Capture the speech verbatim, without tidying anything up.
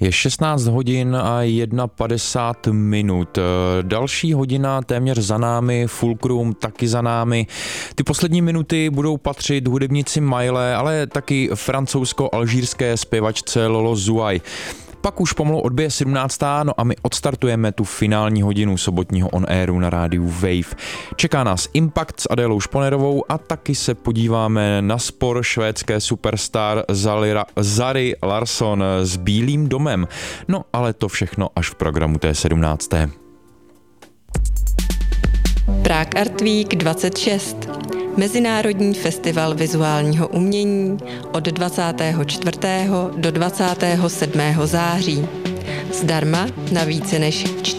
Je šestnáct hodin a padesát jedna minut. Další hodina téměř za námi, Fulcrum taky za námi. Ty poslední minuty budou patřit hudebnici Maile, ale taky francouzsko-alžírské zpěvačce Lolo Zouaï. Pak už pomalu odbije sedmnáctá, no a my odstartujeme tu finální hodinu sobotního on-airu na rádiu Wave. Čeká nás Impact s Adélou Šponerovou a taky se podíváme na spor švédské superstar Zalira, Zary Larsson s Bílým domem. No ale to všechno až v programu té sedmnácté. Prague Art Week dvacet šest. Mezinárodní festival vizuálního umění od dvacátého čtvrtého do dvacátého sedmého září. Zdarma na více než